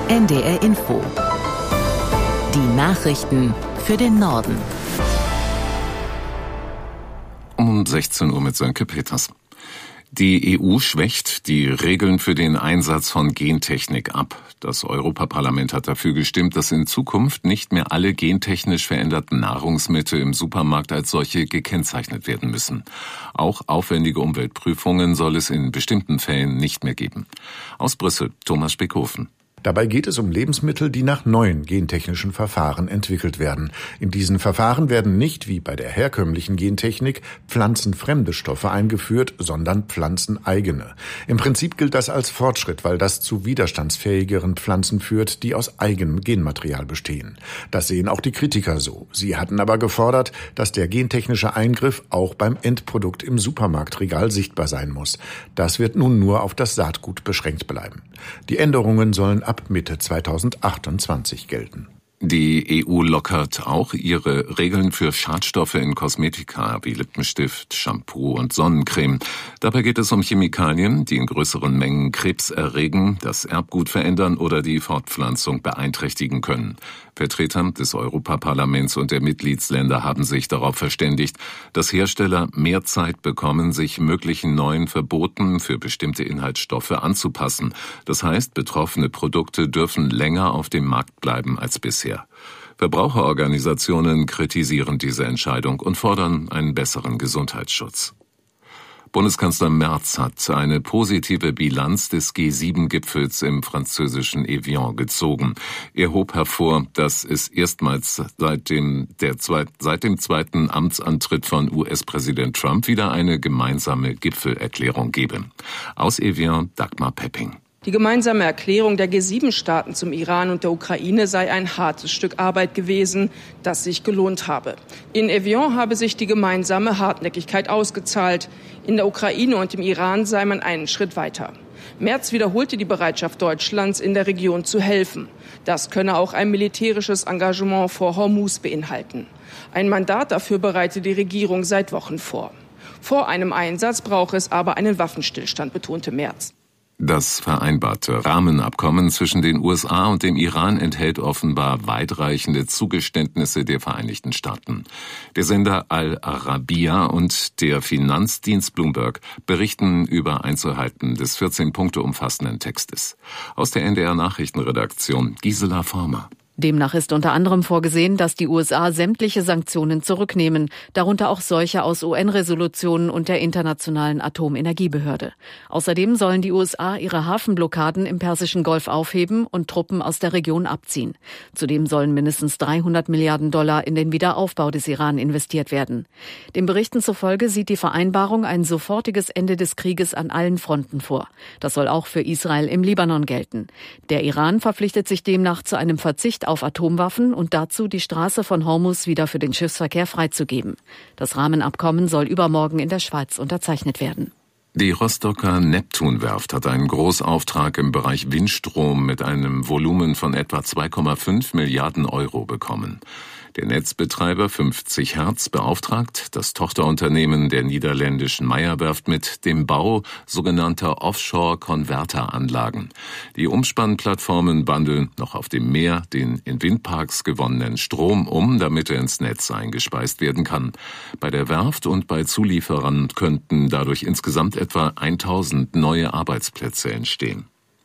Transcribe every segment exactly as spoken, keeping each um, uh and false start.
N D R Info. Die Nachrichten für den Norden. Um sechzehn Uhr mit Sönke Peters. Die E U schwächt die Regeln für den Einsatz von Gentechnik ab. Das Europaparlament hat dafür gestimmt, dass in Zukunft nicht mehr alle gentechnisch veränderten Nahrungsmittel im Supermarkt als solche gekennzeichnet werden müssen. Auch aufwendige Umweltprüfungen soll es in bestimmten Fällen nicht mehr geben. Aus Brüssel, Thomas Speckhofen. Dabei geht es um Lebensmittel, die nach neuen gentechnischen Verfahren entwickelt werden. In diesen Verfahren werden nicht, wie bei der herkömmlichen Gentechnik, pflanzenfremde Stoffe eingeführt, sondern pflanzeneigene. Im Prinzip gilt das als Fortschritt, weil das zu widerstandsfähigeren Pflanzen führt, die aus eigenem Genmaterial bestehen. Das sehen auch die Kritiker so. Sie hatten aber gefordert, dass der gentechnische Eingriff auch beim Endprodukt im Supermarktregal sichtbar sein muss. Das wird nun nur auf das Saatgut beschränkt bleiben. Die Änderungen sollen ab Mitte zweitausendachtundzwanzig gelten. Die E U lockert auch ihre Regeln für Schadstoffe in Kosmetika wie Lippenstift, Shampoo und Sonnencreme. Dabei geht es um Chemikalien, die in größeren Mengen Krebs erregen, das Erbgut verändern oder die Fortpflanzung beeinträchtigen können. Vertreter des Europaparlaments und der Mitgliedsländer haben sich darauf verständigt, dass Hersteller mehr Zeit bekommen, sich möglichen neuen Verboten für bestimmte Inhaltsstoffe anzupassen. Das heißt, betroffene Produkte dürfen länger auf dem Markt bleiben als bisher. Verbraucherorganisationen kritisieren diese Entscheidung und fordern einen besseren Gesundheitsschutz. Bundeskanzler Merz hat eine positive Bilanz des G sieben Gipfels im französischen Evian gezogen. Er hob hervor, dass es erstmals seit dem, der zweit, seit dem zweiten Amtsantritt von U S-Präsident Trump wieder eine gemeinsame Gipfelerklärung gebe. Aus Evian, Dagmar Pepping. Die gemeinsame Erklärung der G sieben Staaten zum Iran und der Ukraine sei ein hartes Stück Arbeit gewesen, das sich gelohnt habe. In Evian habe sich die gemeinsame Hartnäckigkeit ausgezahlt. In der Ukraine und im Iran sei man einen Schritt weiter. Merz wiederholte die Bereitschaft Deutschlands, in der Region zu helfen. Das könne auch ein militärisches Engagement vor Hormuz beinhalten. Ein Mandat dafür bereite die Regierung seit Wochen vor. Vor einem Einsatz brauche es aber einen Waffenstillstand, betonte Merz. Das vereinbarte Rahmenabkommen zwischen den U S A und dem Iran enthält offenbar weitreichende Zugeständnisse der Vereinigten Staaten. Der Sender Al Arabiya und der Finanzdienst Bloomberg berichten über Einzelheiten des vierzehn Punkte umfassenden Textes. Aus der N D R Nachrichtenredaktion Gisela Former. Demnach ist unter anderem vorgesehen, dass die U S A sämtliche Sanktionen zurücknehmen, darunter auch solche aus U N-Resolutionen und der Internationalen Atomenergiebehörde. Außerdem sollen die U S A ihre Hafenblockaden im Persischen Golf aufheben und Truppen aus der Region abziehen. Zudem sollen mindestens dreihundert Milliarden Dollar in den Wiederaufbau des Iran investiert werden. Den Berichten zufolge sieht die Vereinbarung ein sofortiges Ende des Krieges an allen Fronten vor. Das soll auch für Israel im Libanon gelten. Der Iran verpflichtet sich demnach zu einem Verzicht auf Atomwaffen und dazu, die Straße von Hormuz wieder für den Schiffsverkehr freizugeben. Das Rahmenabkommen soll übermorgen in der Schweiz unterzeichnet werden. Die Rostocker Neptunwerft hat einen Großauftrag im Bereich Windstrom mit einem Volumen von etwa zwei Komma fünf Milliarden Euro bekommen. Der Netzbetreiber fünfzig Hertz beauftragt das Tochterunternehmen der niederländischen Meyer-Werft mit dem Bau sogenannter Offshore-Konverteranlagen. Die Umspannplattformen wandeln noch auf dem Meer den in Windparks gewonnenen Strom um, damit er ins Netz eingespeist werden kann. Bei der Werft und bei Zulieferern könnten dadurch insgesamt etwa tausend neue Arbeitsplätze entstehen.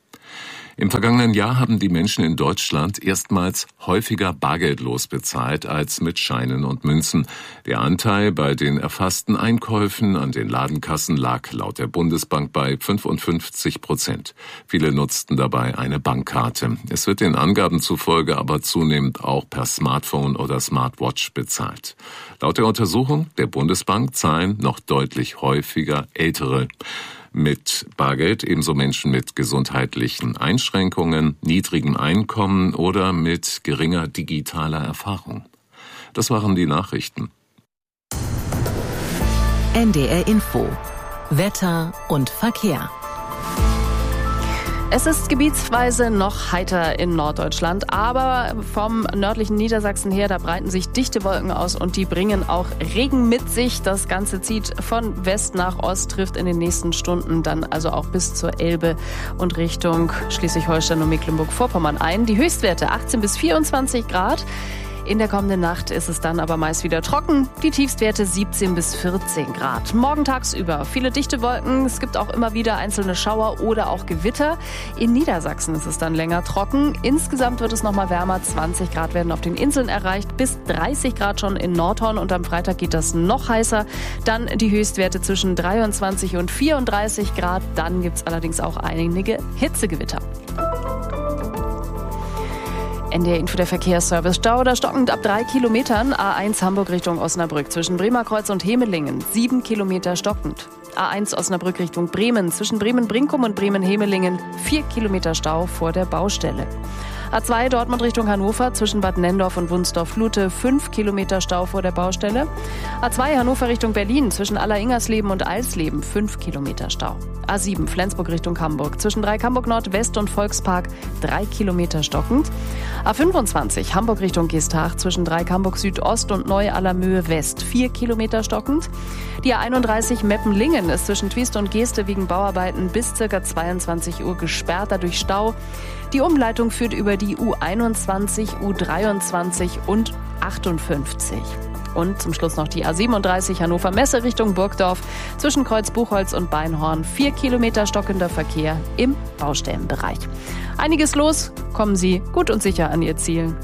Im vergangenen Jahr haben die Menschen in Deutschland erstmals häufiger bargeldlos bezahlt als mit Scheinen und Münzen. Der Anteil bei den erfassten Einkäufen an den Ladenkassen lag laut der Bundesbank bei fünfundfünfzig Prozent. Viele nutzten dabei eine Bankkarte. Es wird den Angaben zufolge aber zunehmend auch per Smartphone oder Smartwatch bezahlt. Laut der Untersuchung der Bundesbank zahlen noch deutlich häufiger Ältere mit Bargeld, ebenso Menschen mit gesundheitlichen Einschränkungen, niedrigem Einkommen oder mit geringer digitaler Erfahrung. Das waren die Nachrichten. N D R Info. Wetter und Verkehr. Es ist gebietsweise noch heiter in Norddeutschland, aber vom nördlichen Niedersachsen her, da breiten sich dichte Wolken aus und die bringen auch Regen mit sich. Das Ganze zieht von West nach Ost, trifft in den nächsten Stunden dann also auch bis zur Elbe und Richtung Schleswig-Holstein und Mecklenburg-Vorpommern ein. Die Höchstwerte achtzehn bis vierundzwanzig Grad. In der kommenden Nacht ist es dann aber meist wieder trocken. Die Tiefstwerte siebzehn bis vierzehn Grad. Morgen tagsüber viele dichte Wolken. Es gibt auch immer wieder einzelne Schauer oder auch Gewitter. In Niedersachsen ist es dann länger trocken. Insgesamt wird es noch mal wärmer. zwanzig Grad werden auf den Inseln erreicht. Bis dreißig Grad schon in Nordhorn. Und am Freitag geht das noch heißer. Dann die Höchstwerte zwischen dreiundzwanzig und vierunddreißig Grad. Dann gibt es allerdings auch einige Hitzegewitter. N D R-Info, der Verkehrsservice. Stau oder stockend ab drei Kilometern. A eins Hamburg Richtung Osnabrück zwischen Bremerkreuz und Hemelingen. Sieben Kilometer stockend. A eins Osnabrück Richtung Bremen zwischen Bremen-Brinkum und Bremen-Hemelingen. Vier Kilometer Stau vor der Baustelle. A zwei Dortmund Richtung Hannover zwischen Bad Nendorf und Wunsdorf-Lute. Fünf Kilometer Stau vor der Baustelle. A zwei Hannover Richtung Berlin zwischen Aller-Ingersleben und Eisleben. Fünf Kilometer Stau. A sieben Flensburg Richtung Hamburg zwischen Dreieck-Hamburg Nordwest und Volkspark. Drei Kilometer stockend. A fünfundzwanzig Hamburg Richtung Geesthacht zwischen Dreieck-Hamburg Südost und Neu-Allermöhe West. Vier Kilometer stockend. Die A einunddreißig Meppen-Lingen ist zwischen Twiest und Geeste wegen Bauarbeiten bis ca. zweiundzwanzig Uhr gesperrt, dadurch Stau. Die Umleitung führt über die U einundzwanzig, U dreiundzwanzig und achtundfünfzig. Und zum Schluss noch die A siebenunddreißig Hannover Messe Richtung Burgdorf zwischen Kreuz Buchholz und Beinhorn. Vier Kilometer stockender Verkehr im Baustellenbereich. Einiges los, kommen Sie gut und sicher an Ihr Ziel.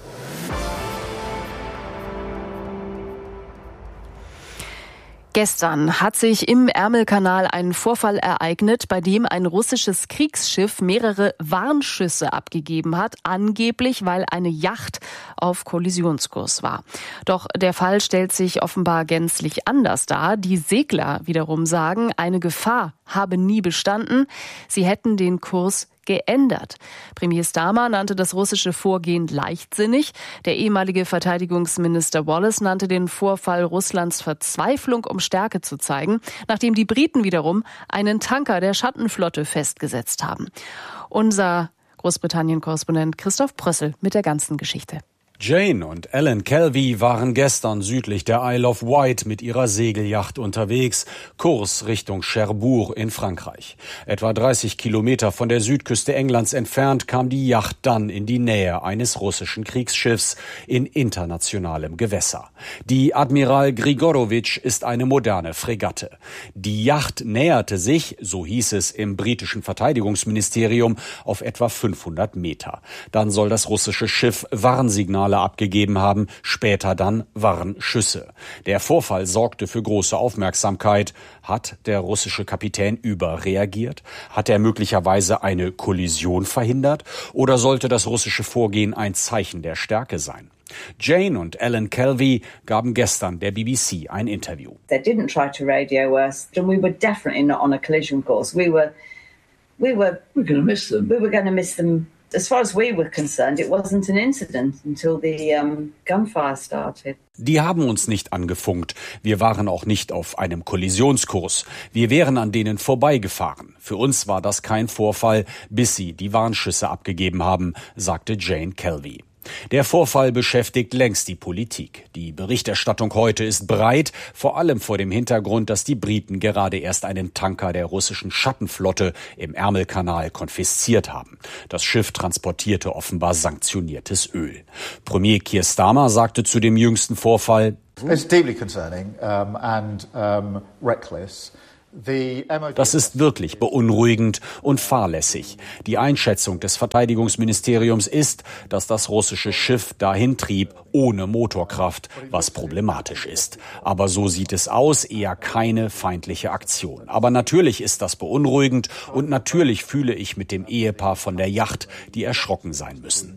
Gestern hat sich im Ärmelkanal ein Vorfall ereignet, bei dem ein russisches Kriegsschiff mehrere Warnschüsse abgegeben hat, angeblich weil eine Yacht auf Kollisionskurs war. Doch der Fall stellt sich offenbar gänzlich anders dar. Die Segler wiederum sagen, eine Gefahr habe nie bestanden. Sie hätten den Kurs geändert. Premier Starmer nannte das russische Vorgehen leichtsinnig. Der ehemalige Verteidigungsminister Wallace nannte den Vorfall Russlands Verzweiflung, um Stärke zu zeigen, nachdem die Briten wiederum einen Tanker der Schattenflotte festgesetzt haben. Unser Großbritannien-Korrespondent Christoph Prössel mit der ganzen Geschichte. Jane und Alan Kelvey waren gestern südlich der Isle of Wight mit ihrer Segelyacht unterwegs, Kurs Richtung Cherbourg in Frankreich. Etwa dreißig Kilometer von der Südküste Englands entfernt kam die Yacht dann in die Nähe eines russischen Kriegsschiffs in internationalem Gewässer. Die Admiral Grigorowitsch ist eine moderne Fregatte. Die Yacht näherte sich, so hieß es im britischen Verteidigungsministerium, auf etwa fünfhundert Meter. Dann soll das russische Schiff Warnsignale abgegeben haben, später dann Warnschüsse. Der Vorfall sorgte für große Aufmerksamkeit. Hat der russische Kapitän überreagiert? Hat er möglicherweise eine Kollision verhindert? Oder sollte das russische Vorgehen ein Zeichen der Stärke sein? Jane und Alan Kelvey gaben gestern der B B C ein Interview. They didn't try to radio us, and we were definitely not on a collision course. We were, we were, we're going to miss them. We were going to miss them. As far as we were concerned, it wasn't an incident until the um, gunfire started. Die haben uns nicht angefunkt. Wir waren auch nicht auf einem Kollisionskurs. Wir wären an denen vorbeigefahren. Für uns war das kein Vorfall, bis sie die Warnschüsse abgegeben haben, sagte Jane Kelvey. Der Vorfall beschäftigt längst die Politik. Die Berichterstattung heute ist breit, vor allem vor dem Hintergrund, dass die Briten gerade erst einen Tanker der russischen Schattenflotte im Ärmelkanal konfisziert haben. Das Schiff transportierte offenbar sanktioniertes Öl. Premier Keir Starmer sagte zu dem jüngsten Vorfall: It's deeply concerning um, and um, reckless. Das ist wirklich beunruhigend und fahrlässig. Die Einschätzung des Verteidigungsministeriums ist, dass das russische Schiff dahin trieb ohne Motorkraft, was problematisch ist. Aber so sieht es aus, eher keine feindliche Aktion. Aber natürlich ist das beunruhigend und natürlich fühle ich mit dem Ehepaar von der Yacht, die erschrocken sein müssen.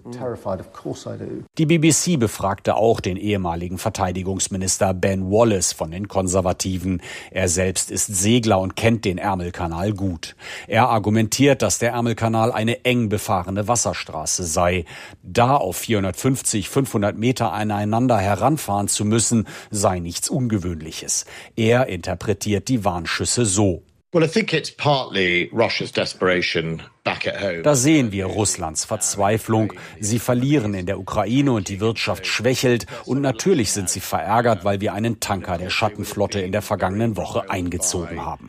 Die B B C befragte auch den ehemaligen Verteidigungsminister Ben Wallace von den Konservativen. Er selbst ist Segler und kennt den Ärmelkanal gut. Er argumentiert, dass der Ärmelkanal eine eng befahrene Wasserstraße sei. Da auf vierhundertfünfzig, fünfhundert Meter aneinander heranfahren zu müssen, sei nichts Ungewöhnliches. Er interpretiert die Warnschüsse so: Da sehen wir Russlands Verzweiflung. Sie verlieren in der Ukraine und die Wirtschaft schwächelt. Und natürlich sind sie verärgert, weil wir einen Tanker der Schattenflotte in der vergangenen Woche eingezogen haben.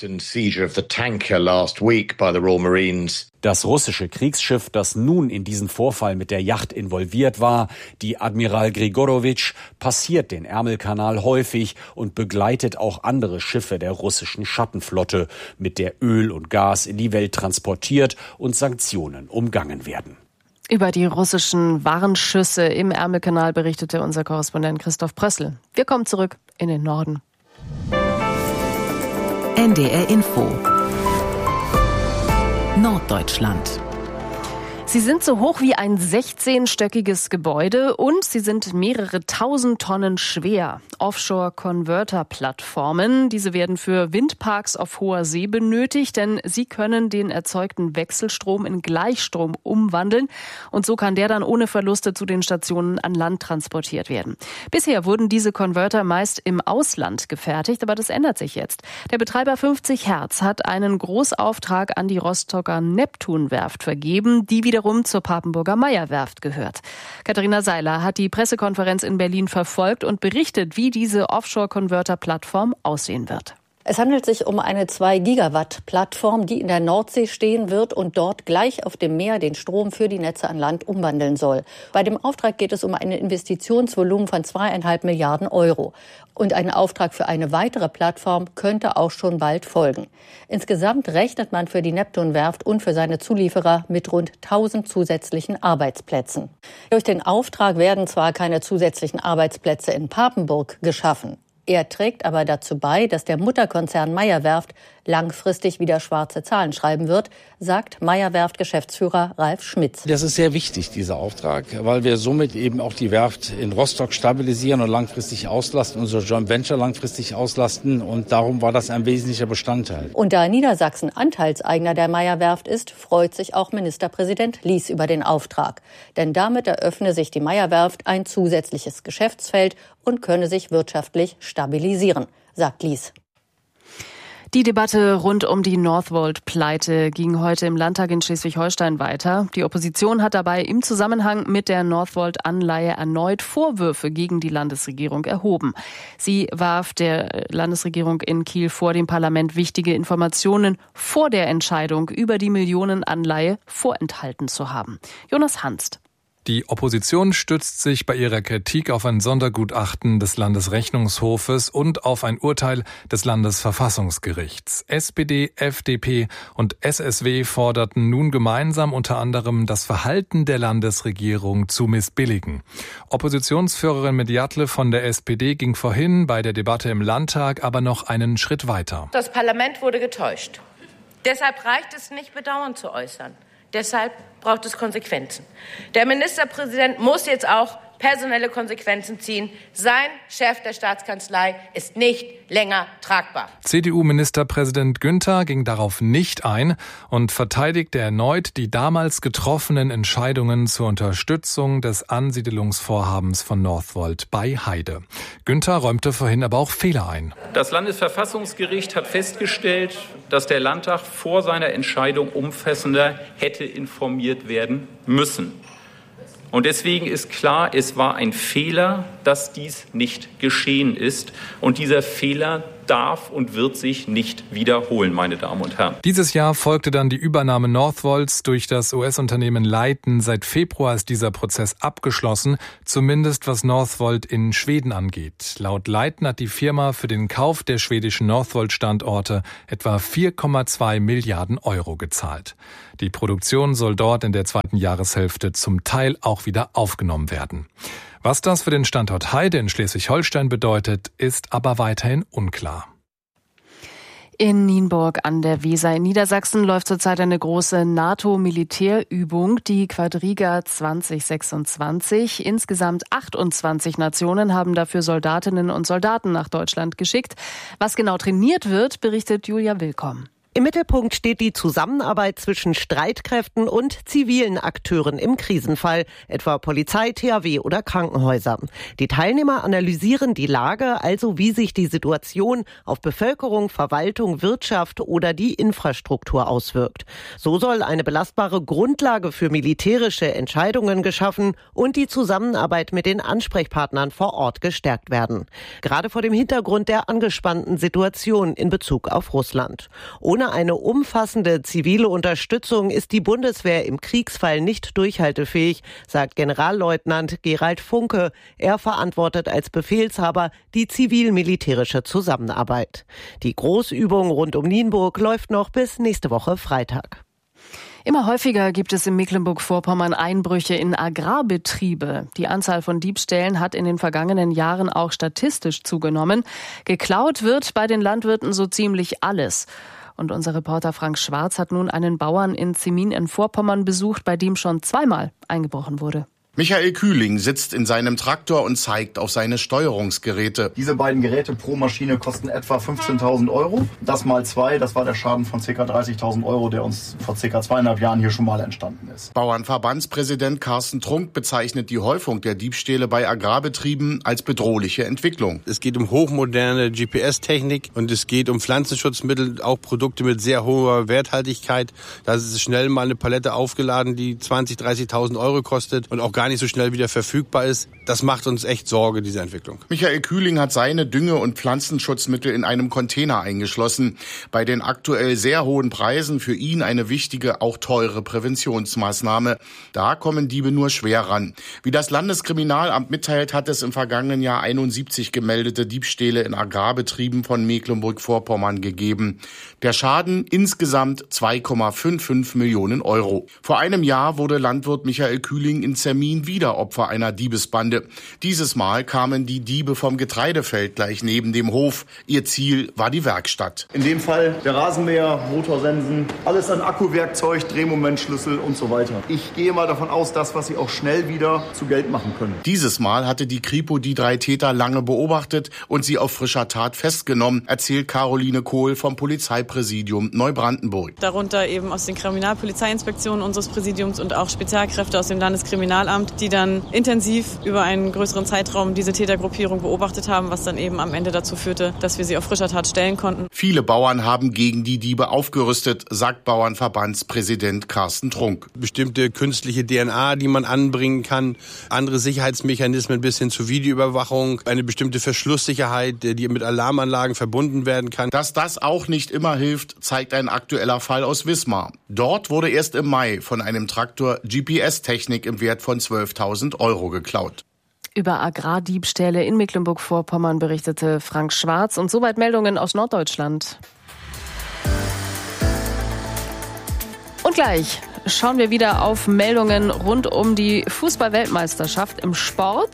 Das russische Kriegsschiff, das nun in diesen Vorfall mit der Yacht involviert war, die Admiral Grigorowitsch, passiert den Ärmelkanal häufig und begleitet auch andere Schiffe der russischen Schattenflotte, mit der Öl und Gas in die Welt transportiert und Sanktionen umgangen werden. Über die russischen Warnschüsse im Ärmelkanal berichtete unser Korrespondent Christoph Prössl. Wir kommen zurück in den Norden. N D R Info Norddeutschland. Sie sind so hoch wie ein sechzehnstöckiges Gebäude und sie sind mehrere tausend Tonnen schwer. Offshore-Converter-Plattformen, diese werden für Windparks auf hoher See benötigt, denn sie können den erzeugten Wechselstrom in Gleichstrom umwandeln und so kann der dann ohne Verluste zu den Stationen an Land transportiert werden. Bisher wurden diese Converter meist im Ausland gefertigt, aber das ändert sich jetzt. Der Betreiber fünfzig Hertz hat einen Großauftrag an die Rostocker Neptun-Werft vergeben, die wieder zur Papenburger Meyer-Werft gehört. Katharina Seiler hat die Pressekonferenz in Berlin verfolgt und berichtet, wie diese Offshore-Converter-Plattform aussehen wird. Es handelt sich um eine zwei Gigawatt Plattform, die in der Nordsee stehen wird und dort gleich auf dem Meer den Strom für die Netze an Land umwandeln soll. Bei dem Auftrag geht es um ein Investitionsvolumen von zweieinhalb Milliarden Euro. Und ein Auftrag für eine weitere Plattform könnte auch schon bald folgen. Insgesamt rechnet man für die Neptun-Werft und für seine Zulieferer mit rund tausend zusätzlichen Arbeitsplätzen. Durch den Auftrag werden zwar keine zusätzlichen Arbeitsplätze in Papenburg geschaffen. Er trägt aber dazu bei, dass der Mutterkonzern Meyer-Werft langfristig wieder schwarze Zahlen schreiben wird, sagt Meyer-Werft-Geschäftsführer Ralf Schmitz. Das ist sehr wichtig, dieser Auftrag, weil wir somit eben auch die Werft in Rostock stabilisieren und langfristig auslasten, unser Joint Venture langfristig auslasten. Und darum war das ein wesentlicher Bestandteil. Und da Niedersachsen Anteilseigner der Meyer-Werft ist, freut sich auch Ministerpräsident Lies über den Auftrag. Denn damit eröffne sich die Meyer-Werft ein zusätzliches Geschäftsfeld und könne sich wirtschaftlich stabilisieren, sagt Lies. Die Debatte rund um die Northvolt-Pleite ging heute im Landtag in Schleswig-Holstein weiter. Die Opposition hat dabei im Zusammenhang mit der Northvolt-Anleihe erneut Vorwürfe gegen die Landesregierung erhoben. Sie warf der Landesregierung in Kiel vor, dem Parlament wichtige Informationen vor der Entscheidung über die Millionenanleihe vorenthalten zu haben. Jonas Hanst. Die Opposition stützt sich bei ihrer Kritik auf ein Sondergutachten des Landesrechnungshofes und auf ein Urteil des Landesverfassungsgerichts. S P D, F D P und S S W forderten nun gemeinsam unter anderem, das Verhalten der Landesregierung zu missbilligen. Oppositionsführerin Mediatle von der S P D ging vorhin bei der Debatte im Landtag aber noch einen Schritt weiter. Das Parlament wurde getäuscht. Deshalb reicht es nicht, Bedauern zu äußern. Deshalb braucht es Konsequenzen. Der Ministerpräsident muss jetzt auch personelle Konsequenzen ziehen. Sein Chef der Staatskanzlei ist nicht länger tragbar. C D U-Ministerpräsident Günther ging darauf nicht ein und verteidigte erneut die damals getroffenen Entscheidungen zur Unterstützung des Ansiedelungsvorhabens von Northvolt bei Heide. Günther räumte vorhin aber auch Fehler ein. Das Landesverfassungsgericht hat festgestellt, dass der Landtag vor seiner Entscheidung umfassender hätte informiert werden müssen. Und deswegen ist klar, es war ein Fehler, dass dies nicht geschehen ist. Und dieser Fehler darf und wird sich nicht wiederholen, meine Damen und Herren. Dieses Jahr folgte dann die Übernahme Northvolts durch das U S-Unternehmen Leighton. Seit Februar ist dieser Prozess abgeschlossen, zumindest was Northvolt in Schweden angeht. Laut Leighton hat die Firma für den Kauf der schwedischen Northvolt-Standorte etwa vier Komma zwei Milliarden Euro gezahlt. Die Produktion soll dort in der zweiten Jahreshälfte zum Teil auch wieder aufgenommen werden. Was das für den Standort Heide in Schleswig-Holstein bedeutet, ist aber weiterhin unklar. In Nienburg an der Weser in Niedersachsen läuft zurzeit eine große NATO-Militärübung, die Quadriga zwanzig sechsundzwanzig. Insgesamt achtundzwanzig Nationen haben dafür Soldatinnen und Soldaten nach Deutschland geschickt. Was genau trainiert wird, berichtet Julia Willkomm. Im Mittelpunkt steht die Zusammenarbeit zwischen Streitkräften und zivilen Akteuren im Krisenfall, etwa Polizei, T H W oder Krankenhäuser. Die Teilnehmer analysieren die Lage, also wie sich die Situation auf Bevölkerung, Verwaltung, Wirtschaft oder die Infrastruktur auswirkt. So soll eine belastbare Grundlage für militärische Entscheidungen geschaffen und die Zusammenarbeit mit den Ansprechpartnern vor Ort gestärkt werden. Gerade vor dem Hintergrund der angespannten Situation in Bezug auf Russland. Ohne eine umfassende zivile Unterstützung ist die Bundeswehr im Kriegsfall nicht durchhaltefähig, sagt Generalleutnant Gerald Funke. Er verantwortet als Befehlshaber die zivil-militärische Zusammenarbeit. Die Großübung rund um Nienburg läuft noch bis nächste Woche Freitag. Immer häufiger gibt es in Mecklenburg-Vorpommern Einbrüche in Agrarbetriebe. Die Anzahl von Diebstählen hat in den vergangenen Jahren auch statistisch zugenommen. Geklaut wird bei den Landwirten so ziemlich alles. Und unser Reporter Frank Schwarz hat nun einen Bauern in Zemin in Vorpommern besucht, bei dem schon zweimal eingebrochen wurde. Michael Kühling sitzt in seinem Traktor und zeigt auf seine Steuerungsgeräte. Diese beiden Geräte pro Maschine kosten etwa fünfzehntausend Euro. Das mal zwei, das war der Schaden von ca. dreißigtausend Euro, der uns vor ca. zweieinhalb Jahren hier schon mal entstanden ist. Bauernverbandspräsident Carsten Trunk bezeichnet die Häufung der Diebstähle bei Agrarbetrieben als bedrohliche Entwicklung. Es geht um hochmoderne G P S-Technik und es geht um Pflanzenschutzmittel, auch Produkte mit sehr hoher Werthaltigkeit. Da ist schnell mal eine Palette aufgeladen, die zwanzigtausend, dreißigtausend Euro kostet und auch gar nicht so schnell wieder verfügbar ist. Das macht uns echt Sorge, diese Entwicklung. Michael Kühling hat seine Dünge- und Pflanzenschutzmittel in einem Container eingeschlossen. Bei den aktuell sehr hohen Preisen für ihn eine wichtige, auch teure Präventionsmaßnahme. Da kommen Diebe nur schwer ran. Wie das Landeskriminalamt mitteilt, hat es im vergangenen Jahr einundsiebzig gemeldete Diebstähle in Agrarbetrieben von Mecklenburg-Vorpommern gegeben. Der Schaden insgesamt zwei Komma fünfundfünfzig Millionen Euro. Vor einem Jahr wurde Landwirt Michael Kühling in Zermin wieder Opfer einer Diebesbande. Dieses Mal kamen die Diebe vom Getreidefeld gleich neben dem Hof. Ihr Ziel war die Werkstatt. In dem Fall der Rasenmäher, Motorsensen, alles an Akkuwerkzeug, Drehmomentschlüssel und so weiter. Ich gehe mal davon aus, das, was sie auch schnell wieder zu Geld machen können. Dieses Mal hatte die Kripo die drei Täter lange beobachtet und sie auf frischer Tat festgenommen, erzählt Caroline Kohl vom Polizeipräsidium Neubrandenburg. Darunter eben aus den Kriminalpolizeiinspektionen unseres Präsidiums und auch Spezialkräfte aus dem Landeskriminalamt, die dann intensiv über einen größeren Zeitraum diese Tätergruppierung beobachtet haben, was dann eben am Ende dazu führte, dass wir sie auf frischer Tat stellen konnten. Viele Bauern haben gegen die Diebe aufgerüstet, sagt Bauernverbandspräsident Carsten Trunk. Bestimmte künstliche D N A, die man anbringen kann, andere Sicherheitsmechanismen bis hin zur Videoüberwachung, eine bestimmte Verschlusssicherheit, die mit Alarmanlagen verbunden werden kann. Dass das auch nicht immer hilft, zeigt ein aktueller Fall aus Wismar. Dort wurde erst im Mai von einem Traktor G P S-Technik im Wert von zwölftausend Euro geklaut. Über Agrardiebstähle in Mecklenburg-Vorpommern berichtete Frank Schwarz. Und soweit Meldungen aus Norddeutschland. Und gleich schauen wir wieder auf Meldungen rund um die Fußball-Weltmeisterschaft im Sport.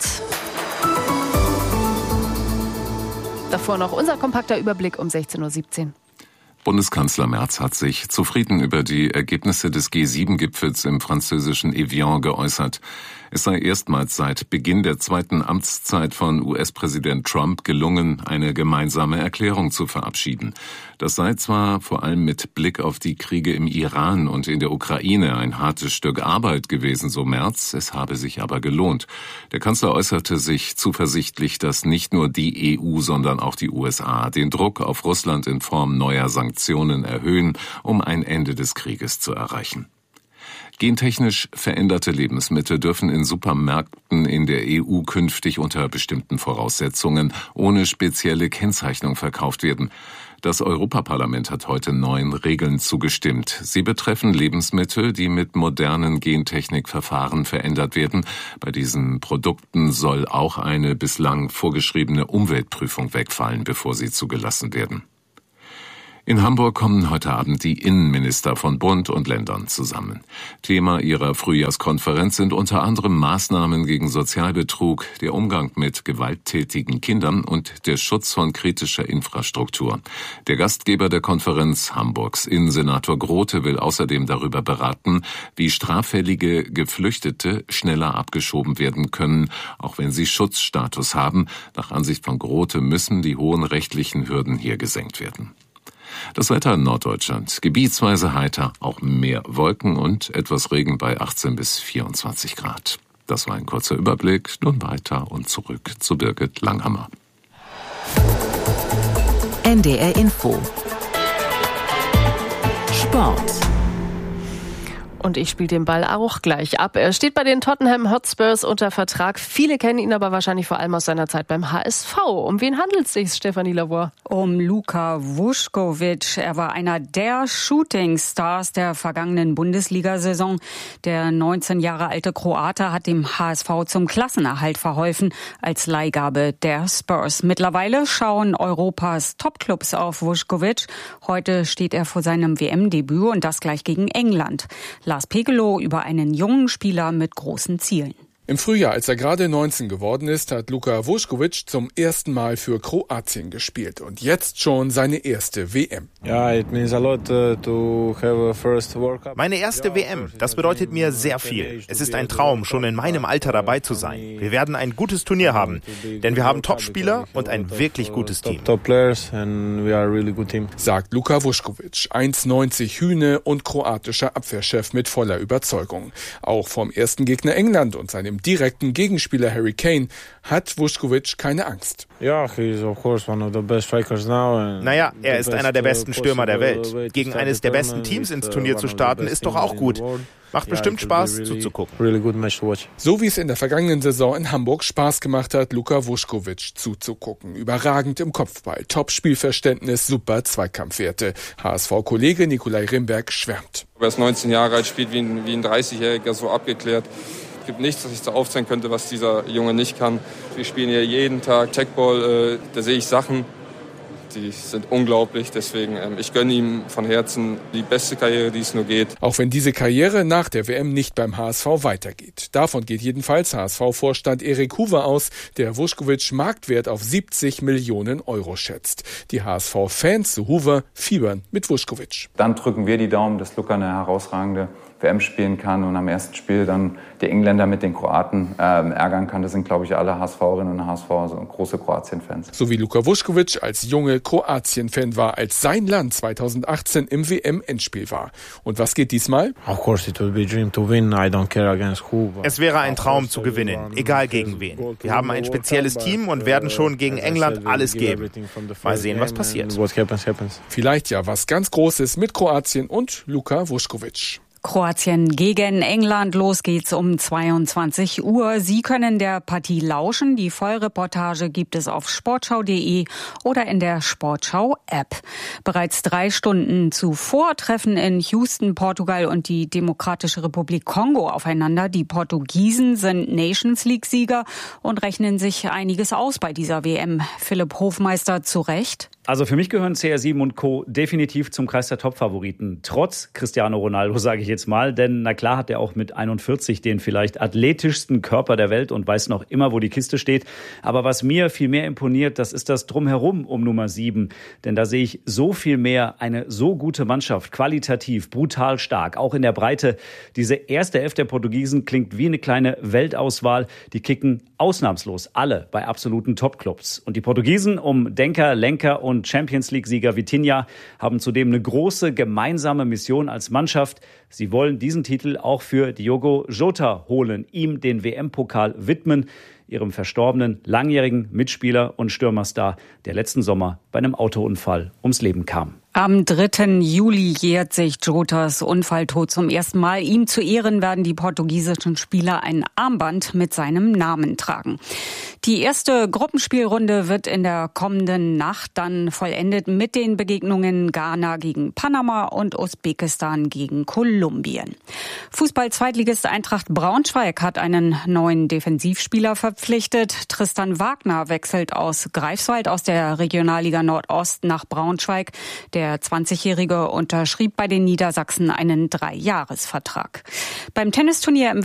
Davor noch unser kompakter Überblick um sechzehn Uhr siebzehn. Bundeskanzler Merz hat sich zufrieden über die Ergebnisse des G sieben Gipfels im französischen Evian geäußert. Es sei erstmals seit Beginn der zweiten Amtszeit von U S-Präsident Trump gelungen, eine gemeinsame Erklärung zu verabschieden. Das sei zwar vor allem mit Blick auf die Kriege im Iran und in der Ukraine ein hartes Stück Arbeit gewesen, so Merz, es habe sich aber gelohnt. Der Kanzler äußerte sich zuversichtlich, dass nicht nur die E U, sondern auch die U S A den Druck auf Russland in Form neuer Sanktionen erhöhen, um ein Ende des Krieges zu erreichen. Gentechnisch veränderte Lebensmittel dürfen in Supermärkten in der E U künftig unter bestimmten Voraussetzungen ohne spezielle Kennzeichnung verkauft werden. Das Europaparlament hat heute neuen Regeln zugestimmt. Sie betreffen Lebensmittel, die mit modernen Gentechnikverfahren verändert werden. Bei diesen Produkten soll auch eine bislang vorgeschriebene Umweltprüfung wegfallen, bevor sie zugelassen werden. In Hamburg kommen heute Abend die Innenminister von Bund und Ländern zusammen. Thema ihrer Frühjahrskonferenz sind unter anderem Maßnahmen gegen Sozialbetrug, der Umgang mit gewalttätigen Kindern und der Schutz von kritischer Infrastruktur. Der Gastgeber der Konferenz, Hamburgs Innensenator Grote, will außerdem darüber beraten, wie straffällige Geflüchtete schneller abgeschoben werden können, auch wenn sie Schutzstatus haben. Nach Ansicht von Grote müssen die hohen rechtlichen Hürden hier gesenkt werden. Das Wetter in Norddeutschland. Gebietsweise heiter, auch mehr Wolken und etwas Regen bei achtzehn bis vierundzwanzig Grad. Das war ein kurzer Überblick. Nun weiter und zurück zu Birgit Langhammer. N D R Info. Sport. Und ich spiele den Ball auch gleich ab. Er steht bei den Tottenham Hotspurs unter Vertrag. Viele kennen ihn aber wahrscheinlich vor allem aus seiner Zeit beim H S V. Um wen handelt es sich, Stefanie Lavoie? Um Luka Vuskovic. Er war einer der Shooting-Stars der vergangenen Bundesliga-Saison. Der neunzehn Jahre alte Kroate hat dem H S V zum Klassenerhalt verholfen als Leihgabe der Spurs. Mittlerweile schauen Europas Topclubs auf Vuskovic. Heute steht er vor seinem W M-Debüt und das gleich gegen England. Lars Pegelow über einen jungen Spieler mit großen Zielen. Im Frühjahr, als er gerade neunzehn geworden ist, hat Luka Vuskovic zum ersten Mal für Kroatien gespielt und jetzt schon seine erste W M. Meine erste W M, das bedeutet mir sehr viel. Es ist ein Traum, schon in meinem Alter dabei zu sein. Wir werden ein gutes Turnier haben, denn wir haben Topspieler und ein wirklich gutes Team. Sagt Luka Vuskovic, eins neunzig Hühne und kroatischer Abwehrchef mit voller Überzeugung. Auch vom ersten Gegner England und seinem direkten Gegenspieler Harry Kane hat Vuskovic keine Angst. Naja, er ist einer der besten Stürmer der Welt. Gegen eines der besten Teams ins Turnier zu starten, ist doch auch gut. Macht bestimmt Spaß zuzugucken. So wie es in der vergangenen Saison in Hamburg Spaß gemacht hat, Luka Vuskovic zuzugucken. Überragend im Kopfball, Top-Spielverständnis, super Zweikampfwerte. H S V-Kollege Nikolai Rimberg schwärmt. Er ist neunzehn Jahre alt, spielt wie ein, wie ein dreißigjähriger, so abgeklärt. Es gibt nichts, was ich so aufzeigen könnte, was dieser Junge nicht kann. Wir spielen hier jeden Tag Techball, äh, da sehe ich Sachen, die sind unglaublich. Deswegen, ähm, ich gönne ihm von Herzen die beste Karriere, die es nur geht. Auch wenn diese Karriere nach der W M nicht beim H S V weitergeht. Davon geht jedenfalls H S V-Vorstand Erik Huwe aus, der Vuskovic Marktwert auf siebzig Millionen Euro schätzt. Die H S V-Fans, so Huwe, fiebern mit Vuskovic. Dann drücken wir die Daumen, dass Luka eine herausragende W M spielen kann und am ersten Spiel dann die Engländer mit den Kroaten äh, ärgern kann. Das sind, glaube ich, alle HSVerinnen und H S V, also große Kroatien-Fans. So wie Luka Vuskovic als junge Kroatien-Fan war, als sein Land zweitausendachtzehn im W M-Endspiel war. Und was geht diesmal? Es wäre ein Traum zu gewinnen, egal gegen ven. Wir haben ein spezielles Team und werden schon gegen England alles geben. Mal sehen, was passiert. Vielleicht ja was ganz Großes mit Kroatien und Luka Vuskovic. Kroatien gegen England. Los geht's um zweiundzwanzig Uhr. Sie können der Partie lauschen. Die Vollreportage gibt es auf sportschau punkt de oder in der Sportschau-App. Bereits drei Stunden zuvor treffen in Houston Portugal und die Demokratische Republik Kongo aufeinander. Die Portugiesen sind Nations League-Sieger und rechnen sich einiges aus bei dieser W M. Philipp Hofmeister, zu Recht? Also für mich gehören C R sieben und Co. definitiv zum Kreis der Top-Favoriten. Trotz Cristiano Ronaldo, sage ich jetzt mal. Denn na klar hat er auch mit einundvierzig den vielleicht athletischsten Körper der Welt und weiß noch immer, wo die Kiste steht. Aber was mir viel mehr imponiert, das ist das Drumherum um Nummer sieben. Denn da sehe ich so viel mehr, eine so gute Mannschaft, qualitativ, brutal stark, auch in der Breite. Diese erste Elf der Portugiesen klingt wie eine kleine Weltauswahl. Die kicken ausnahmslos alle bei absoluten Top-Clubs. Und die Portugiesen um Denker, Lenker und Champions-League-Sieger Vitinha haben zudem eine große gemeinsame Mission als Mannschaft. Sie wollen diesen Titel auch für Diogo Jota holen, ihm den W M-Pokal widmen, ihrem verstorbenen langjährigen Mitspieler und Stürmerstar, der letzten Sommer bei einem Autounfall ums Leben kam. Am dritten Juli jährt sich Jotas Unfalltod zum ersten Mal. Ihm zu Ehren werden die portugiesischen Spieler ein Armband mit seinem Namen tragen. Die erste Gruppenspielrunde wird in der kommenden Nacht dann vollendet mit den Begegnungen Ghana gegen Panama und Usbekistan gegen Kolumbien. Fußball-Zweitligist Eintracht Braunschweig hat einen neuen Defensivspieler verpflichtet. Tristan Wagner wechselt aus Greifswald aus der Regionalliga Nordost nach Braunschweig. Der zwanzigjährige unterschrieb bei den Niedersachsen einen Dreijahresvertrag. Beim Tennisturnier im